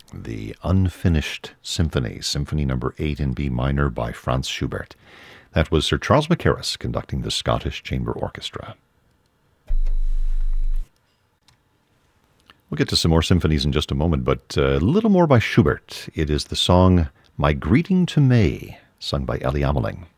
The Unfinished Symphony, Symphony Number 8 in B minor by Franz Schubert. That was Sir Charles Mackerras conducting the Scottish Chamber Orchestra. We'll get to some more symphonies in just a moment, but a little more by Schubert. It is the song My Greeting to May, sung by Ellie Ameling.